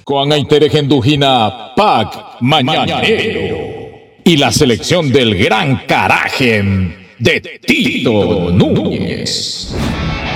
Con Aiteregendujina Pac Mañanero y la selección del gran Carajen de Tito Núñez.